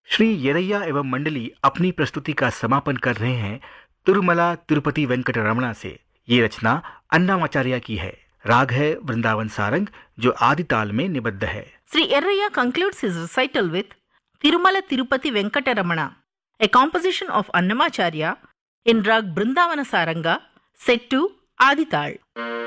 श्री येरैया एवं मंडली अपनी प्रस्तुति का समापन कर रहे हैं तिरुमला तिरुपति वेंकट रमणा से। ये रचना अन्नामाचार्य की है। राग है वृंदावन सारंग जो आदि ताल में निबद्ध है। Sri Erraya concludes his recital with Tirumala Tirupati Venkataramana, a composition of Annamacharya in rag Brindavana Saranga set to Adital.